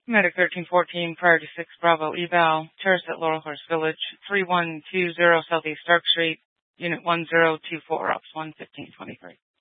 Medic 1314, prior to 6 Bravo eval, terrace at Laurel Horse Village, 3120 Southeast Stark Street, Unit 1024, Ops 11523.